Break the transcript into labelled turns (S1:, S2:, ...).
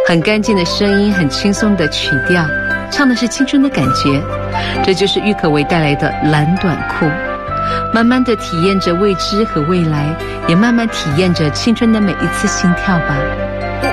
S1: 很干净的声音，很轻松的曲调，唱的是青春的感觉。这就是郁可唯带来的蓝短裤。慢慢的体验着未知和未来，也慢慢体验着青春的每一次心跳吧。